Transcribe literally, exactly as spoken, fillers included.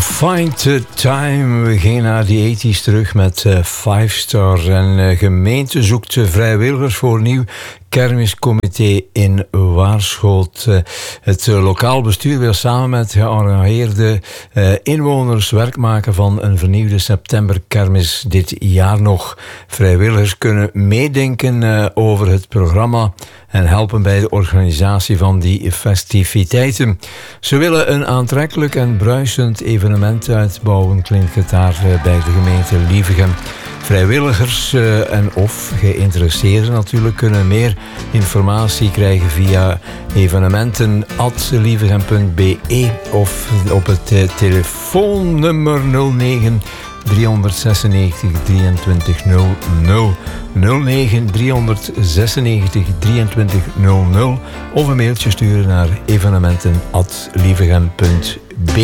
Find the Time. We gingen naar de tachtiger terug met uh, Five Star. En uh, gemeente zoekt vrijwilligers voor nieuw kermiscomité in Waarschoot. Uh, het uh, lokaal bestuur wil samen met geëngageerde uh, inwoners werk maken van een vernieuwde septemberkermis dit jaar nog. Vrijwilligers kunnen meedenken uh, over het programma en helpen bij de organisatie van die festiviteiten. Ze willen een aantrekkelijk en bruisend evenement uitbouwen, klinkt het daar uh, bij de gemeente Lievegem. Vrijwilligers uh, en of geïnteresseerden natuurlijk kunnen meer informatie krijgen via evenementen at lievegem punt be of op het uh, telefoonnummer nul negen driehonderdzesennegentig drieëntwintig nul nul nul negen driehonderdzesennegentig drieëntwintig nul nul of een mailtje sturen naar evenementen at lievegem punt